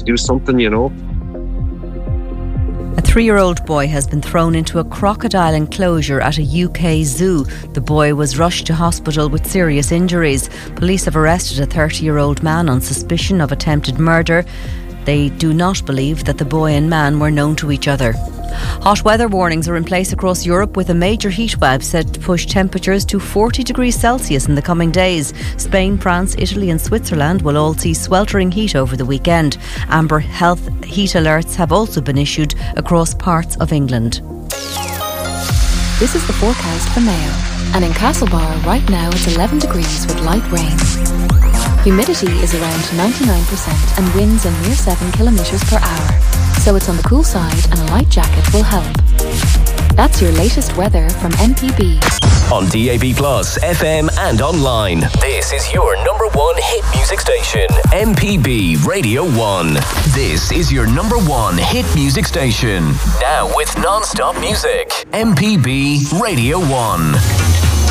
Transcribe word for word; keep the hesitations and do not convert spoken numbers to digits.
to do something, you know. A three-year-old boy has been thrown into a crocodile enclosure at a U K zoo. The boy was rushed to hospital with serious injuries. Police have arrested a thirty-year-old man on suspicion of attempted murder. They do not believe that the boy and man were known to each other. Hot weather warnings are in place across Europe, with a major heatwave set to push temperatures to forty degrees Celsius in the coming days. Spain, France, Italy and Switzerland will all see sweltering heat over the weekend. Amber health heat alerts have also been issued across parts of England. This is the forecast for Mayo. And in Castlebar right now it's eleven degrees with light rain. Humidity is around ninety-nine percent and winds are near seven kilometres per hour. So it's on the cool side and a light jacket will help. That's your latest weather from M P B. On D A B Plus, F M and online. This is your number one hit music station. M P B Radio one. This is your number one hit music station. Now with non-stop music. M P B Radio one.